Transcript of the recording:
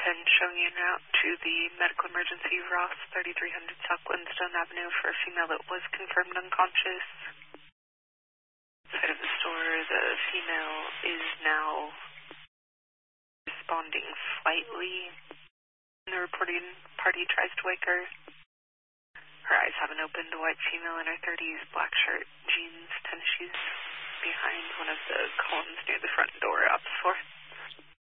showing you now to the medical emergency Ross 3300 South Glenstone Avenue for a female that was confirmed unconscious. Side of the store, the female is now responding slightly. The reporting party tries to wake her. Her eyes haven't opened. A white female in her 30s, black shirt, jeans, tennis shoes, behind one of the columns near the front door, ops floor.